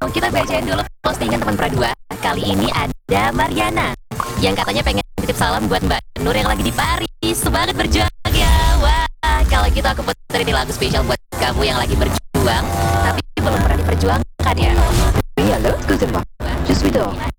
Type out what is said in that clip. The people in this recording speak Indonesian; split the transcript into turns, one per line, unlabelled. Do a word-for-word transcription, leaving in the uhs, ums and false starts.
kita bacain dulu postingan teman Pradua. Kali ini ada Mariana yang katanya pengen titip salam buat Mbak Nur yang lagi di Paris. Semangat berjuang ya. Wah, kalau gitu aku puterin ini lagu spesial buat kamu yang lagi berjuang tapi belum pernah diperjuangkan ya.
Oui, allô, excusez-moi. Je suis dehors.